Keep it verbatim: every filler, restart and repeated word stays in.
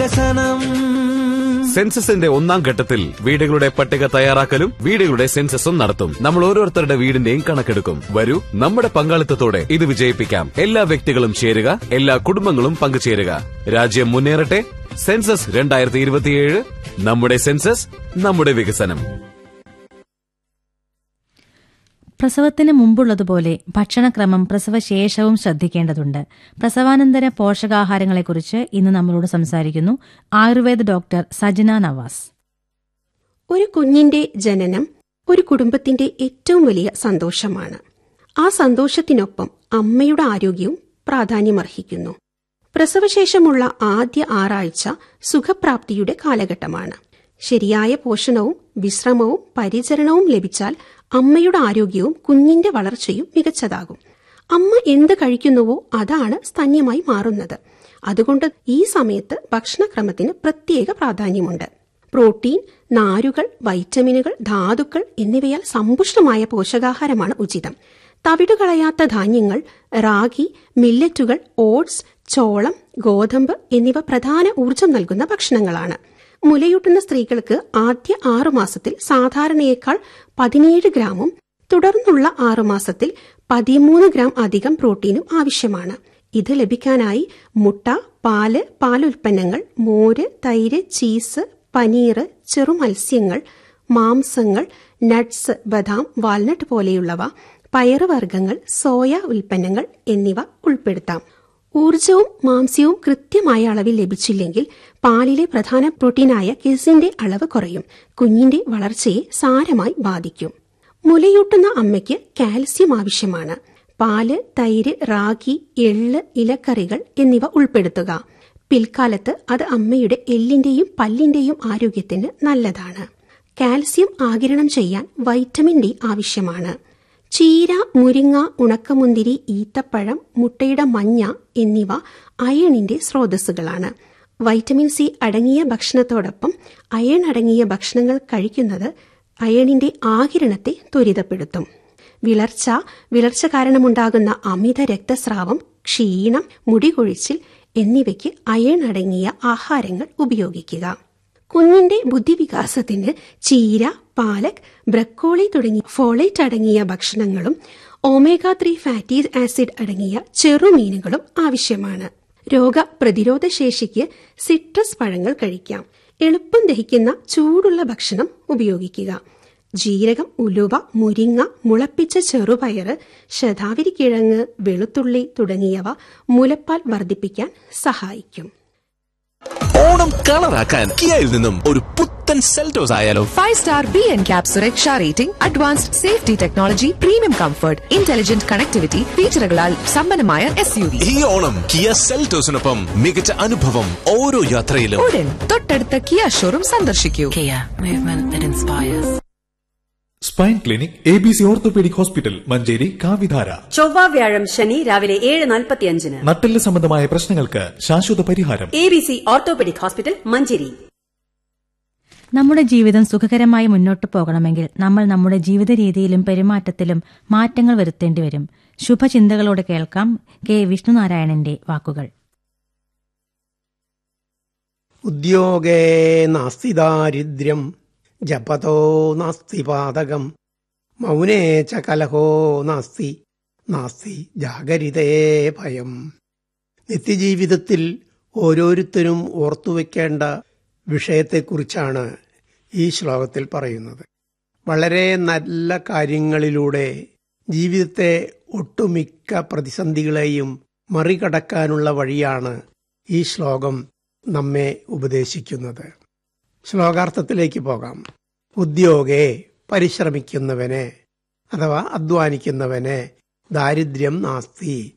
സെൻസസിന്റെ ഒന്നാം ഘട്ടത്തിൽ വീടുകളുടെ പട്ടിക തയ്യാറാക്കലും വീടുകളുടെ സെൻസസും നടത്തും. നമ്മൾ ഓരോരുത്തരുടെ വീടിന്റെയും കണക്കെടുക്കും. വരൂ, നമ്മുടെ പങ്കാളിത്തത്തോടെ ഇത് വിജയിപ്പിക്കാം. എല്ലാ വ്യക്തികളും ചേരുക, എല്ലാ കുടുംബങ്ങളും പങ്കുചേരുക. രാജ്യം മുന്നേറട്ടെ. സെൻസസ് രണ്ടായിരത്തി ഇരുപത്തിയേഴ്. നമ്മുടെ സെൻസസ്, നമ്മുടെ വികസനം. പ്രസവത്തിന് മുമ്പുള്ളതുപോലെ ഭക്ഷണക്രമം പ്രസവശേഷവും ശ്രദ്ധിക്കേണ്ടതുണ്ട്. പ്രസവാനന്തര പോഷകാഹാരങ്ങളെക്കുറിച്ച് ഇന്ന് നമ്മളോട് സംസാരിക്കുന്നു ആയുർവേദ ഡോക്ടർ സജന നവാസ്. ഒരു കുഞ്ഞിന്റെ ജനനം ഒരു കുടുംബത്തിന്റെ ഏറ്റവും വലിയ സന്തോഷമാണ്. ആ സന്തോഷത്തിനൊപ്പം അമ്മയുടെ ആരോഗ്യവും പ്രാധാന്യമർഹിക്കുന്നു. പ്രസവശേഷമുള്ള ആദ്യ ആറാഴ്ച സുഖപ്രാപ്തിയുടെ കാലഘട്ടമാണ്. ശരിയായ പോഷണവും വിശ്രമവും പരിചരണവും ലഭിച്ചാൽ അമ്മയുടെ ആരോഗ്യവും കുഞ്ഞിന്റെ വളർച്ചയും മികച്ചതാകും. അമ്മ എന്ത് കഴിക്കുന്നുവോ അതാണ് സ്തന്യമായി മാറുന്നത്. അതുകൊണ്ട് ഈ സമയത്ത് ഭക്ഷണക്രമത്തിന് പ്രത്യേക പ്രാധാന്യമുണ്ട്. പ്രോട്ടീൻ, നാരുകൾ, വൈറ്റമിനുകൾ, ധാതുക്കൾ എന്നിവയാൽ സമ്പുഷ്ടമായ പോഷകാഹാരമാണ് ഉചിതം. തവിടുകളയാത്ത ധാന്യങ്ങൾ, റാഗി, മില്ലറ്റുകൾ, ഓട്സ്, ചോളം, ഗോതമ്പ് എന്നിവ പ്രധാന ഊർജം നൽകുന്ന ഭക്ഷണങ്ങളാണ്. മുലയൂട്ടുന്ന സ്ത്രീകൾക്ക് ആദ്യ ആറുമാസത്തിൽ സാധാരണയേക്കാൾ പതിനേഴ് ഗ്രാമും തുടർന്നുള്ള ആറുമാസത്തിൽ പതിമൂന്ന് ഗ്രാം അധികം പ്രോട്ടീനും ആവശ്യമാണ്. ഇത് ലഭിക്കാനായി മുട്ട, പാല്, പാലുൽപ്പന്നങ്ങൾ, മോര്, തൈര്, ചീസ്, പനീർ, ചെറുമത്സ്യങ്ങൾ, മാംസങ്ങൾ, നട്ട്സ്, ബദാം, വാൽനട്ട് പോലെയുള്ളവ, പയറുവർഗ്ഗങ്ങൾ, സോയ ഉൽപ്പന്നങ്ങൾ എന്നിവ ഉൾപ്പെടുത്താം. ഊർജവും മാംസ്യവും കൃത്യമായ അളവിൽ ലഭിച്ചില്ലെങ്കിൽ പാലിലെ പ്രധാന പ്രോട്ടീനായ കെസിന്റെ അളവ് കുറയും. കുഞ്ഞിന്റെ വളർച്ചയെ സാരമായി ബാധിക്കും. മുലയൂട്ടുന്ന അമ്മയ്ക്ക് കാൽസ്യം ആവശ്യമാണ്. പാല്, തൈര്, റാഗി, എള്ള്, ഇലക്കറികൾ എന്നിവ ഉൾപ്പെടുത്തുക. പിൽക്കാലത്ത് അത് അമ്മയുടെ എല്ലിന്റെയും പല്ലിന്റെയും ആരോഗ്യത്തിന് നല്ലതാണ്. കാൽസ്യം ആഗിരണം ചെയ്യാൻ വൈറ്റമിൻ ഡി ആവശ്യമാണ്. ചീര, മുരിങ്ങ, ഉണക്കമുന്തിരി, ഈത്തപ്പഴം, മുട്ടയുടെ മഞ്ഞ എന്നിവ അയണിന്റെ സ്രോതസ്സുകളാണ്. വൈറ്റമിൻ സി അടങ്ങിയ ഭക്ഷണത്തോടൊപ്പം അയൺ അടങ്ങിയ ഭക്ഷണങ്ങൾ കഴിക്കുന്നത് അയണിന്റെ ആഗിരണത്തെ ത്വരിതപ്പെടുത്തും. വിളർച്ച, വിളർച്ച കാരണമുണ്ടാകുന്ന അമിത രക്തസ്രാവം, ക്ഷീണം, മുടികൊഴിച്ചിൽ എന്നിവയ്ക്ക് അയൺ അടങ്ങിയ ആഹാരങ്ങൾ ഉപയോഗിക്കുക. കുഞ്ഞിന്റെ ബുദ്ധിവികാസത്തിന് ചീര, പാലക്, ബ്രക്കോളി തുടങ്ങിയ ഫോളേറ്റ് അടങ്ങിയ ഭക്ഷണങ്ങളും ഒമേഗ ത്രീ ഫാറ്റി ആസിഡ് അടങ്ങിയ ചെറുമീനുകളും ആവശ്യമാണ്. രോഗപ്രതിരോധ ശേഷിക്ക് സിട്രസ് പഴങ്ങൾ കഴിക്കാം. എളുപ്പം ദഹിക്കുന്ന ചൂടുള്ള ഭക്ഷണം ഉപയോഗിക്കുക. ജീരകം, ഉലുവ, മുരിങ്ങ, മുളപ്പിച്ച ചെറുപയറ്, ശതാവരിക്കിഴങ്ങ്, വെളുത്തുള്ളി തുടങ്ങിയവ മുലപ്പാൽ വർദ്ധിപ്പിക്കാൻ സഹായിക്കും. ഓണം കളറാക്കാൻ കിയയിൽ നിന്നും ഒരു പുത്തൻ സെൽറ്റോസ് ആയാലോ? Five star B N cap സുരക്ഷാ rating, advanced safety technology, premium comfort, intelligent connectivity ഫീച്ചറുകളാൽ സമ്പന്നമായ എസ് യു വി. ഈ ഓണം കിയ സെൽറ്റോസിനൊപ്പം മികച്ച അനുഭവം ഓരോ യാത്രയിലും. ഉടൻ തൊട്ടടുത്ത കിയ ഷോറൂം സന്ദർശിക്കൂ. Spine clinic A B C orthopaedic hospital, Manjeri, കാവിധാര. ചൊവ്വ, വ്യാഴം, ശനി രാവിലെ ഏഴ് നാൽപ്പത്തിയഞ്ചിന്. നട്ടെല്ല് സംബന്ധമായ പ്രശ്നങ്ങൾക്ക് ശാശ്വത പരിഹാരം. A B C orthopaedic hospital, Manjeri. നമ്മുടെ ജീവിതം സുഖകരമായി മുന്നോട്ടു പോകണമെങ്കിൽ നമ്മൾ നമ്മുടെ ജീവിത രീതിയിലും പെരുമാറ്റത്തിലും മാറ്റങ്ങൾ വരുത്തേണ്ടി വരും. ശുഭചിന്തകളോടെ കേൾക്കാം കെ വിഷ്ണുനാരായണന്റെ വാക്കുകൾ. ഉദ്യോഗേ നാസ്തി ദാരിദ്ര്യം, ജപതോ നാസ്തി പാതകം, മൗനേ ച കലഹോ നാസ്തി, നാസ്തി ജാഗരിതേ ഭയം. നിത്യജീവിതത്തിൽ ഓരോരുത്തരും ഓർത്തുവെക്കേണ്ട വിഷയത്തെക്കുറിച്ചാണ് ഈ ശ്ലോകത്തിൽ പറയുന്നത്. വളരെ നല്ല കാര്യങ്ങളിലൂടെ ജീവിതത്തെ ഒട്ടുമിക്ക പ്രതിസന്ധികളെയും മറികടക്കാനുള്ള വഴിയാണ് ഈ ശ്ലോകം നമ്മെ ഉപദേശിക്കുന്നത്. ശ്ലോകാർത്ഥത്തിലേക്ക് പോകാം. ഉദ്യോഗേ, പരിശ്രമിക്കുന്നവനെ അഥവാ അധ്വാനിക്കുന്നവനെ, ദാരിദ്ര്യം നാസ്തി,